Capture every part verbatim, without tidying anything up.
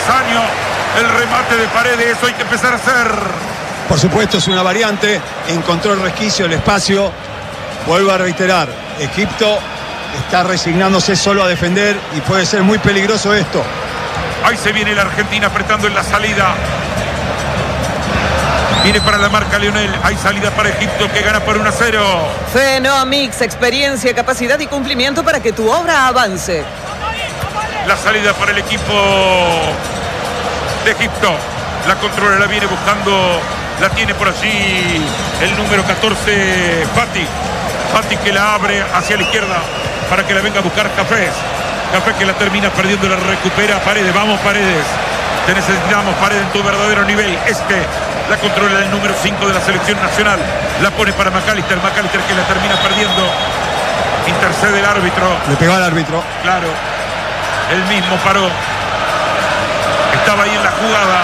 travesaño. El remate de Paredes, eso hay que empezar a hacer. Por supuesto, es una variante. Encontró el resquicio, el espacio. Vuelvo a reiterar, Egipto está resignándose solo a defender y puede ser muy peligroso esto. Ahí se viene la Argentina apretando en la salida. Viene para la marca Lionel. Hay salida para Egipto que gana por uno a cero. Fenomix, experiencia, capacidad y cumplimiento para que tu obra avance. La salida para el equipo de Egipto. La controla, la viene buscando. La tiene por allí el número catorce, Fati. Fati que la abre hacia la izquierda para que la venga a buscar Cafés. Cafés que la termina perdiendo, la recupera Paredes. Vamos, Paredes. Te necesitamos, Paredes, en tu verdadero nivel. Este la controla el número cinco de la selección nacional. La pone para McAllister. McAllister que la termina perdiendo. Intercede el árbitro. Le pegó al árbitro. Claro. Él mismo paró. Estaba ahí en la jugada.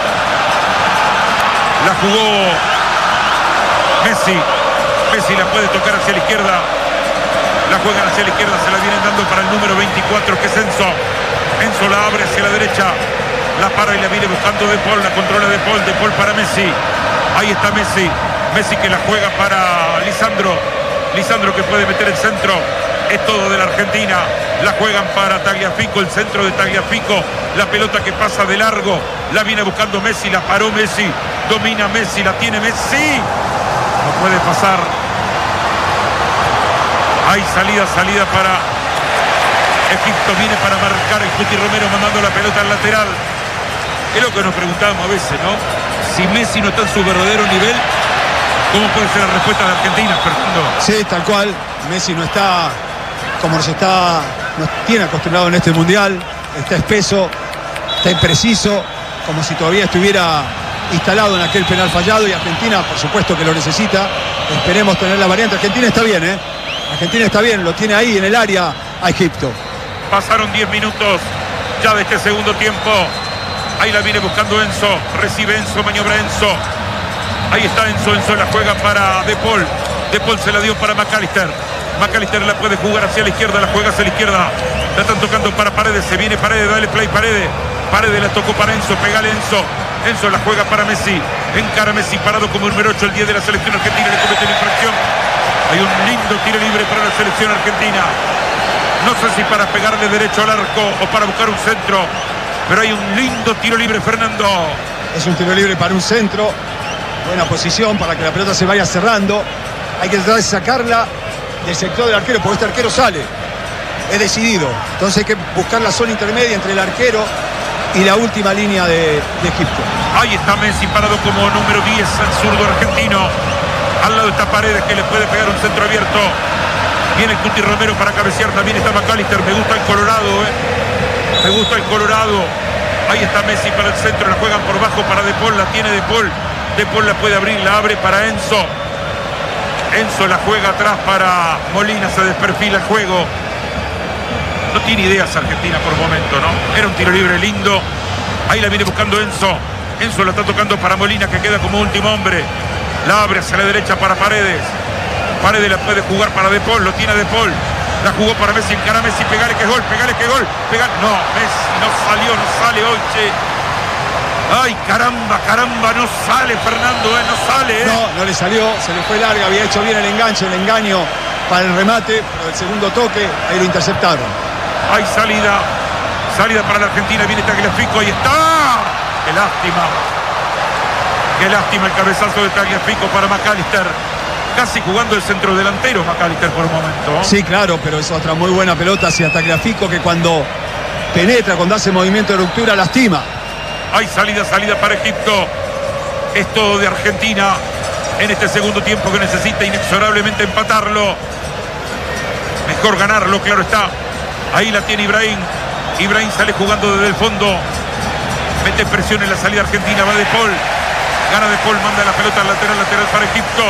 La jugó Messi. Messi la puede tocar hacia la izquierda. La juegan hacia la izquierda. Se la vienen dando para el número veinticuatro, que es Enzo. Enzo la abre hacia la derecha. La para y la viene buscando De Paul. La controla De Paul. De Paul para Messi. Ahí está Messi. Messi que la juega para Lisandro. Lisandro que puede meter el centro. Es todo de la Argentina. La juegan para Tagliafico. El centro de Tagliafico. La pelota que pasa de largo. La viene buscando Messi. La paró Messi. Domina Messi. La tiene Messi. No puede pasar. Hay salida, salida para Egipto. Viene para marcar el Cuti Romero mandando la pelota al lateral. Es lo que nos preguntábamos a veces, ¿no? Si Messi no está en su verdadero nivel, ¿cómo puede ser la respuesta de Argentina, Fernando? Sí, tal cual. Messi no está como nos está, nos tiene acostumbrado en este mundial. Está espeso, está impreciso, como si todavía estuviera instalado en aquel penal fallado, y Argentina, por supuesto que lo necesita. Esperemos tener la variante. Argentina está bien, ¿eh? Argentina está bien, lo tiene ahí en el área a Egipto. Pasaron diez minutos ya de este segundo tiempo. Ahí la viene buscando Enzo. Recibe Enzo, maniobra Enzo. Ahí está Enzo, Enzo la juega para De Paul. De Paul se la dio para McAllister. McAllister la puede jugar hacia la izquierda, la juega hacia la izquierda. La están tocando para Paredes, se viene Paredes, dale play Paredes. Paredes la tocó para Enzo, pegale Enzo. Enzo la juega para Messi. Encara Messi parado como el número ocho, el diez de la selección argentina. Le comete una infracción. Hay un lindo tiro libre para la selección argentina. No sé si para pegarle derecho al arco o para buscar un centro, pero hay un lindo tiro libre, Fernando. Es un tiro libre para un centro. Buena posición para que la pelota se vaya cerrando. Hay que tratar de sacarla del sector del arquero, porque este arquero sale. Es decidido. Entonces hay que buscar la zona intermedia entre el arquero y la última línea de, de Egipto. Ahí está Messi parado como número diez, el zurdo argentino. Al lado está Paredes, que le puede pegar un centro abierto. Viene el Cuti Romero para cabecear. También está McAllister. Me gusta el Colorado, eh. Me gusta el Colorado. Ahí está Messi para el centro. La juegan por bajo para De Paul. La tiene De Paul. De Paul la puede abrir. La abre para Enzo. Enzo la juega atrás para Molina. Se desperfila el juego. No tiene ideas Argentina por momento, ¿no? Era un tiro libre lindo. Ahí la viene buscando Enzo. Enzo la está tocando para Molina, que queda como último hombre. La abre hacia la derecha para Paredes. Paredes la puede jugar para De Paul. Lo tiene De Paul. La jugó para Messi. Encara Messi. Pegale que gol. Pegale que gol. Pegale. No, Messi no salió. No sale hoy, che. Ay, caramba, caramba. No sale, Fernando, ¿eh? No sale, ¿eh? No, no le salió. Se le fue larga. Había hecho bien el enganche, el engaño para el remate. Pero el segundo toque, ahí lo interceptaron. Hay salida. Salida para la Argentina. Viene Tagliafico. Ahí está. Qué lástima. Qué lástima el cabezazo de Tagliafico para McAllister. Casi jugando el centro delantero McAllister por un momento. Sí, claro, pero es otra muy buena pelota hacia Tagliafico, que cuando penetra, cuando hace movimiento de ruptura, lastima. Hay salida, salida para Egipto. Es todo de Argentina en este segundo tiempo, que necesita inexorablemente empatarlo. Mejor ganarlo, claro está. Ahí la tiene Ibrahim. Ibrahim sale jugando desde el fondo. Mete presión en la salida argentina. Va De Paul. Gana De Paul, manda la pelota al lateral, lateral para Egipto.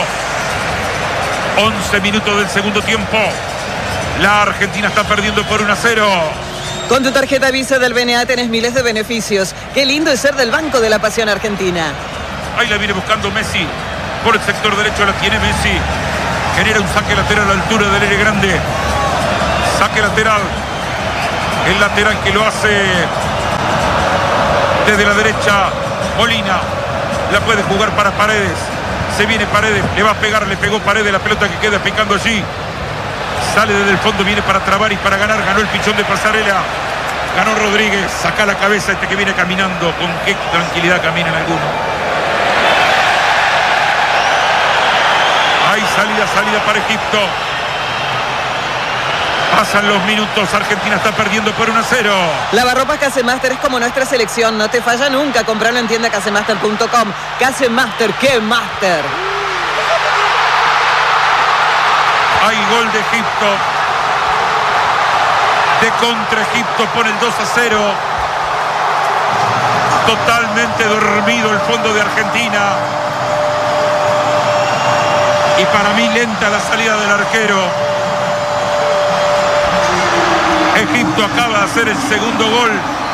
once minutos del segundo tiempo. La Argentina está perdiendo por uno a cero. Con tu tarjeta Visa del B N A tenés miles de beneficios. Qué lindo es ser del Banco de la Pasión Argentina. Ahí la viene buscando Messi. Por el sector derecho la tiene Messi. Genera un saque lateral a la altura del área grande. Saque lateral. El lateral que lo hace Desde la derecha, Molina. La puede jugar para Paredes. Se viene Paredes, le va a pegar, le pegó Paredes, la pelota que queda picando allí. Sale desde el fondo, viene para trabar y para ganar. Ganó el pichón de Pasarela. Ganó Rodríguez, saca la cabeza este que viene caminando. Con qué tranquilidad caminan algunos. Hay salida, salida para Egipto. Pasan los minutos, Argentina está perdiendo por uno a cero. Lavarropas Casemaster es como nuestra selección, no te falla nunca. Comprarlo en tienda casemaster punto com. Casemaster, ¡qué máster! Hay gol de Egipto. De contra Egipto pone el dos a cero. Totalmente dormido el fondo de Argentina. Y para mí lenta la salida del arquero. Egipto acaba de hacer el segundo gol.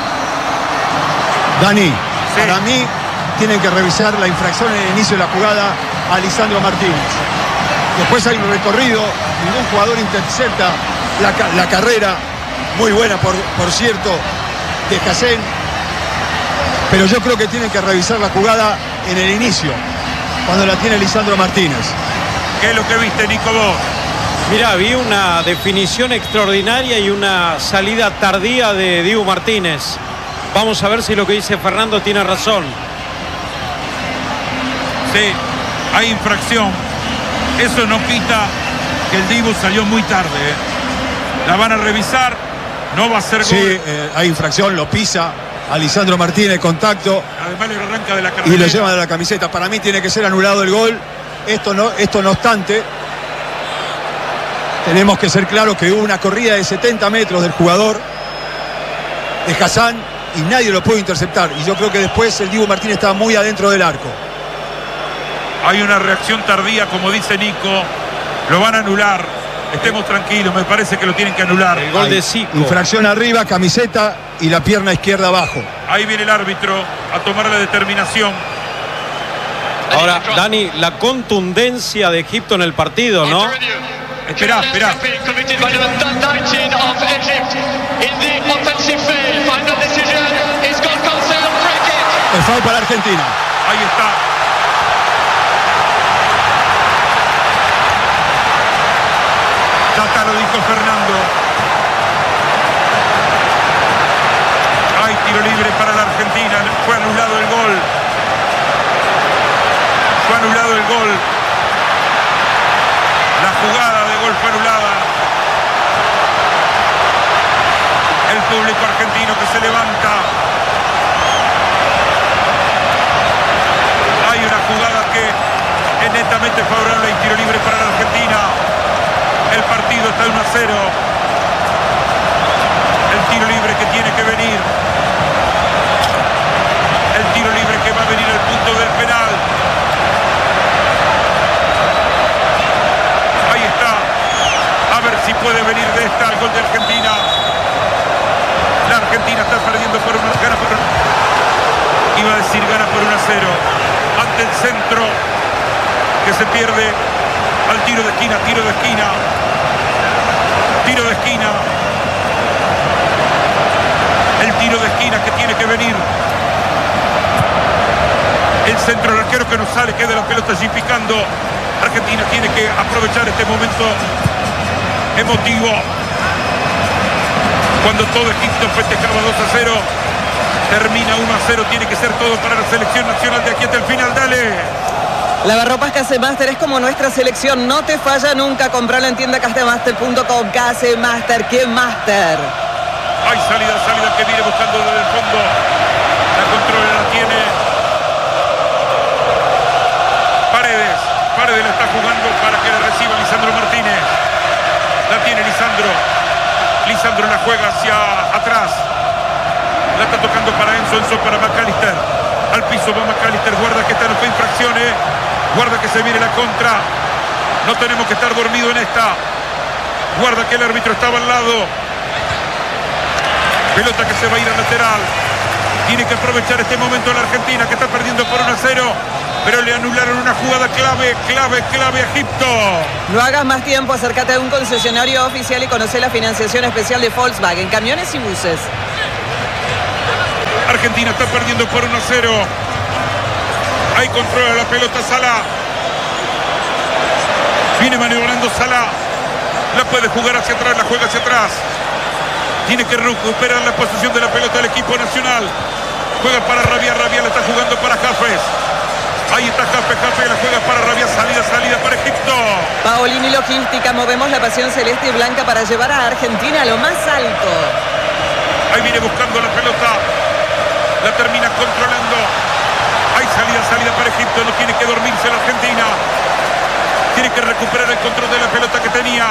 Dani, Sí. para mí tienen que revisar la infracción en el inicio de la jugada a Lisandro Martínez. Después hay un recorrido, ningún jugador intercepta la, ca- la carrera, muy buena por, por cierto, de Hassen. Pero yo creo que tienen que revisar la jugada en el inicio, cuando la tiene Lisandro Martínez. ¿Qué es lo que viste, Nico, vos? Mirá, vi una definición extraordinaria y una salida tardía de Dibu Martínez. Vamos a ver si lo que dice Fernando tiene razón. Sí, hay infracción. Eso no quita que el Dibu salió muy tarde. ¿eh? La van a revisar, no va a ser gol. Sí, eh, hay infracción, lo pisa a Lisandro Martínez, contacto, Además le arranca de la y carrera. lo llevan de la camiseta. Para mí tiene que ser anulado el gol. Esto no, esto no obstante, tenemos que ser claros que hubo una corrida de setenta metros del jugador de Hassan y nadie lo pudo interceptar. Y yo creo que después el Dibu Martínez estaba muy adentro del arco. Hay una reacción tardía, como dice Nico. Lo van a anular. Estemos tranquilos, me parece que lo tienen que anular. El gol Hay de Zico. infracción arriba, camiseta y la pierna izquierda abajo. Ahí viene el árbitro a tomar la determinación. Ahora, Dani, la contundencia de Egipto en el partido, ¿no? Esperá, esperá. El foul para Argentina. Ahí está. Ya está, lo dijo Fernando. Hay tiro libre para la Argentina. Fue anulado el gol. Fue anulado el gol. La jugada de gol fue anulada. El público argentino que se levanta. Hay una jugada que es netamente favorable y tiro libre para la Argentina. El partido está uno a cero. El tiro libre que tiene que venir. El tiro libre que va a venir al punto del penal. Ahí está. A ver si puede venir de esta el gol de Argentina. La Argentina está perdiendo por una gana por iba a decir gana por uno a cero. Ante el centro que se pierde al tiro de esquina, tiro de esquina. Tiro de esquina. El tiro de esquina que tiene que venir. El centro del arquero que no sale, queda la pelota allí picando. Argentina tiene que aprovechar este momento emotivo. Cuando todo Egipto festejaba dos a cero, termina uno a cero. Tiene que ser todo para la selección nacional de aquí hasta el final. Dale. Lavarropas Casemaster es como nuestra selección, no te falla nunca. Comprarlo en tienda casemaster punto com. Casemaster, ¡qué máster! Hay salida, salida que viene buscando desde el fondo. La controla, la tiene Paredes. Paredes la está jugando para que la reciba Lisandro Martínez. La tiene Lisandro. Lisandro la juega hacia atrás. La está tocando para Enzo, Enzo para McAllister. Al piso va McAllister, guarda que esta no fue infracción, eh. Guarda que se viene la contra. No tenemos que estar dormidos en esta. Guarda que el árbitro estaba al lado. Pelota que se va a ir al lateral. Tiene que aprovechar este momento la Argentina, que está perdiendo por uno a cero. Pero le anularon una jugada clave, clave, clave a Egipto. No hagas más tiempo, acércate a un concesionario oficial y conoce la financiación especial de Volkswagen, camiones y buses. Argentina Argentina está perdiendo por uno a cero. Ahí controla la pelota Salah. Viene maniobrando Salah. La puede jugar hacia atrás, la juega hacia atrás. Tiene que recuperar la posesión de la pelota del equipo nacional. Juega para Rabia, Rabia la está jugando para Jafes. Ahí está Jafes, Jafes la juega para Rabia, salida, salida para Egipto. Paolini Logística, movemos la pasión celeste y blanca para llevar a Argentina a lo más alto. Ahí viene buscando la pelota. La termina controlando. Hay salida, salida para Egipto. No tiene que dormirse la Argentina. Tiene que recuperar el control de la pelota que tenía.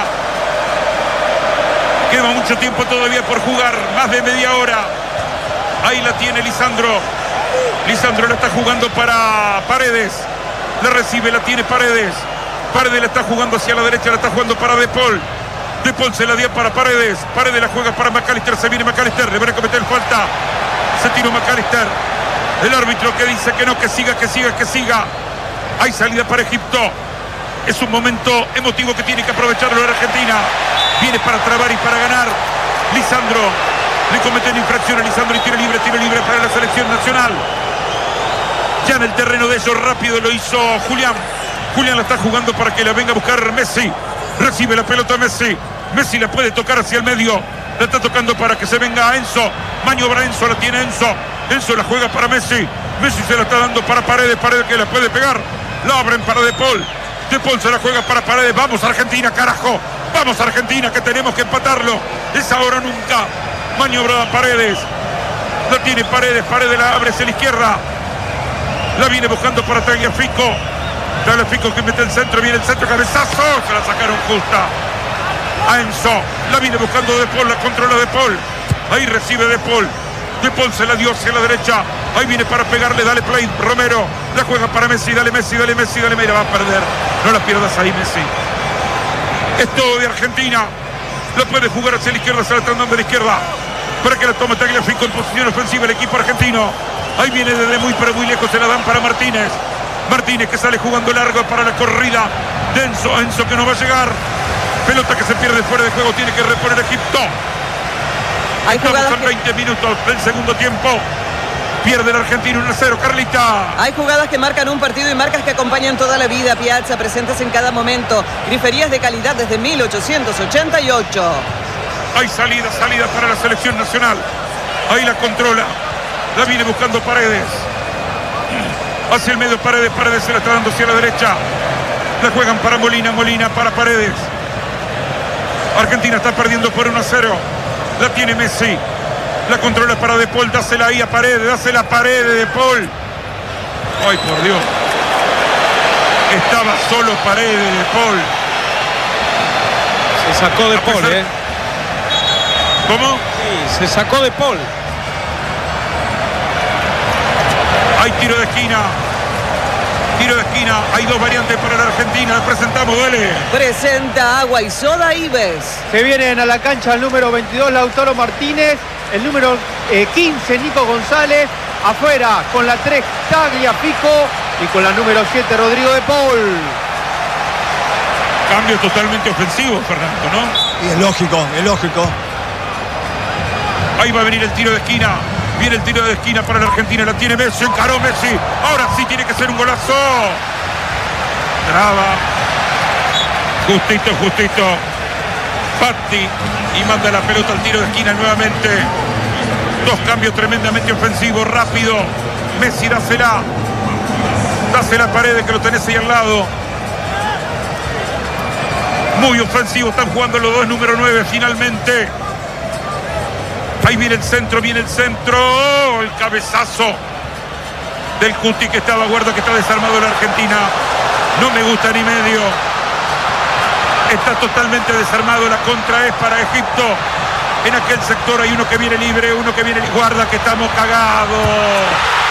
Queda mucho tiempo todavía por jugar. Más de media hora. Ahí la tiene Lisandro. Lisandro la está jugando para Paredes. La recibe, la tiene Paredes. Paredes la está jugando hacia la derecha. La está jugando para De Paul. De Paul se la dio para Paredes. Paredes la juega para McAllister. Se viene McAllister. Le van a cometer falta. Se tiró McAllister. El árbitro que dice que no, que siga, que siga, que siga. Hay salida para Egipto. Es un momento emotivo que tiene que aprovecharlo la Argentina. Viene para trabar y para ganar. Lisandro. Le cometen infracción a Lisandro y tiro libre, tiro libre para la selección nacional. Ya en el terreno de ellos rápido lo hizo Julián. Julián la está jugando para que la venga a buscar Messi. Recibe la pelota Messi. Messi la puede tocar hacia el medio. La está tocando para que se venga a Enzo. Maniobra Enzo, la tiene Enzo. Enzo la juega para Messi. Messi se la está dando para Paredes. Paredes que la puede pegar. La abren para De Paul. De Paul se la juega para Paredes. Vamos Argentina, carajo. Vamos Argentina, que tenemos que empatarlo. Es ahora o nunca. Maniobra Paredes. La tiene Paredes. Paredes la abre hacia la izquierda. La viene buscando para Tagliafico. Tagliafico que mete el centro. Viene el centro. Cabezazo. Se la sacaron justa a Enzo. La viene buscando De Paul. La controla De Paul. Ahí recibe De Paul. De Paul se la dio hacia la derecha. Ahí viene para pegarle. Dale play Romero. La juega para Messi. Dale Messi. Dale Messi. Dale Messi. Va a perder. No la pierdas ahí Messi. Es todo de Argentina. La puede jugar hacia la izquierda. Se la están dando a la izquierda. Para que la tome Tagliafico en posición ofensiva el equipo argentino. Ahí viene desde muy pero muy lejos. Se la dan para Martínez. Martínez que sale jugando largo para la corrida de Enzo. Enzo que no va a llegar. Pelota que se pierde fuera de juego. Tiene que reponer Egipto. Hay Estamos jugadas en que... veinte minutos del segundo tiempo. Pierde el argentino uno a cero. Carlita. Hay jugadas que marcan un partido y marcas que acompañan toda la vida. Piazza, presentes en cada momento. Griferías de calidad desde mil ochocientos ochenta y ocho. Hay salida, salida para la selección nacional. Ahí la controla. La viene buscando Paredes. Hacia el medio Paredes. Paredes se la está dando hacia la derecha. La juegan para Molina. Molina para Paredes. Argentina está perdiendo por uno a cero. La tiene Messi. La controla para De Paul. Dásela ahí a Paredes. Dásela a Paredes de Paul. Ay, por Dios. Estaba solo Paredes de Paul. Se sacó De Paul, ¿eh? ¿Cómo? Sí, se sacó De Paul. Hay tiro de esquina. Tiro de esquina. Hay dos variantes para la Argentina. La presentamos, dale. Presenta Agua y Soda Ives. Se vienen a la cancha el número veintidós, Lautaro Martínez. El número eh, quince, Nico González. Afuera con la tres, Tagliafico. Y con la número siete, Rodrigo De Paul. Cambio totalmente ofensivo, Fernando, ¿no? Y es lógico, es lógico. Ahí va a venir el tiro de esquina. Viene el tiro de esquina para la Argentina. La tiene Messi. Encaró Messi. Ahora sí tiene que ser un golazo. Traba. Justito, justito. Fatti. Y manda la pelota al tiro de esquina nuevamente. Dos cambios tremendamente ofensivos. Rápido. Messi, dásela. Dásela a Paredes que lo tenés ahí al lado. Muy ofensivo. Están jugando los dos número nueve finalmente. Ahí viene el centro, viene el centro. Oh, el cabezazo del Cuti que estaba, guarda que está desarmado la Argentina. No me gusta ni medio. Está totalmente desarmado. La contra es para Egipto. En aquel sector hay uno que viene libre, uno que viene. Guarda que estamos cagados.